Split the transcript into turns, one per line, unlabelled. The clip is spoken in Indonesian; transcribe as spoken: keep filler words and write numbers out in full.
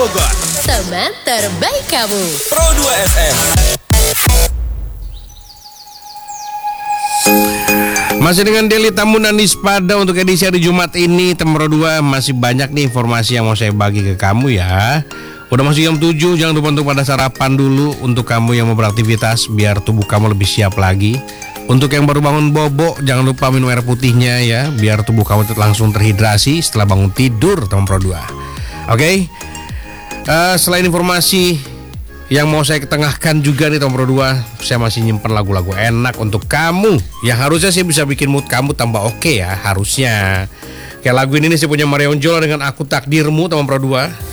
Bogor.
Teman terbaik kamu.
Pro dua F M.
Masih dengan Deli Tambunan di Spada untuk edisi hari Jumat ini, teman Pro dua. Masih banyak nih informasi yang mau saya bagi ke kamu ya. Udah masuk jam tujuh, jangan lupa untuk pada sarapan dulu untuk kamu yang mau beraktivitas biar tubuh kamu lebih siap lagi. Untuk yang baru bangun bobo, jangan lupa minum air putihnya ya, biar tubuh kamu langsung terhidrasi setelah bangun tidur, teman Pro dua. Oke, okay? uh, selain informasi yang mau saya ketengahkan juga nih teman Pro dua, saya masih nyimpen lagu-lagu enak untuk kamu yang harusnya sih bisa bikin mood kamu tambah oke okay ya, harusnya. Kayak lagu ini nih saya punya Marion Jola dengan Aku Takdirmu, teman Pro dua.